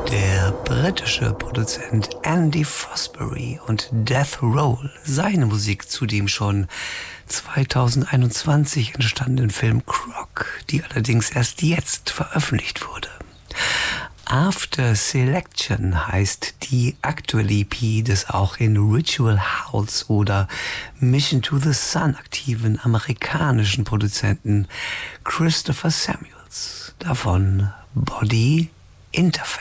Der britische Produzent Andy Fosbury und Death Roll, seine Musik zu dem schon 2021 entstandenen Film Croc, die allerdings erst jetzt veröffentlicht wurde. After Selection heißt die aktuelle EP des auch in Ritual House oder Mission to the Sun aktiven amerikanischen Produzenten Christopher Samuels. Davon Body Interface.